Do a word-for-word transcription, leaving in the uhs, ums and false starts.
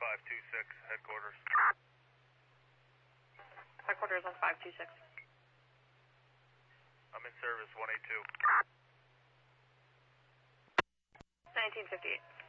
five two six, headquarters. Headquarters on five two six. I'm in service, one eight two. nineteen fifty-eight.